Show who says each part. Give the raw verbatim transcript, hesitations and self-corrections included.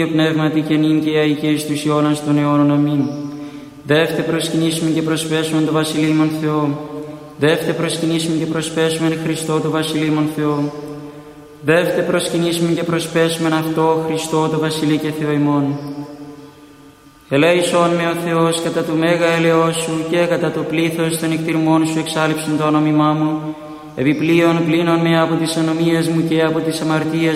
Speaker 1: πνεύματι και νυν και αεί και εις τους αιώνας των αιώνων. Αμήν. Δεύτε προσκυνήσουμε και προσπέσουμε το Βασιλείμον Θεό. Δεύτε προσκυνήσουμε και προσπέσουμε Χριστό το Βασιλείμον Θεό. Δεύτε προσκυνήσουμε και προσπέσουμε αυτό Χριστό το Βασιλεί και Θεό ημών. Ελέησόν με ο Θεός κατά του μέγα έλεος σου και κατά το πλήθος των εκτιρμών σου εξάλειψον το όνομά μου. Επιπλέον πλύνον με από τις ανομίες μου και από τις αμαρτίες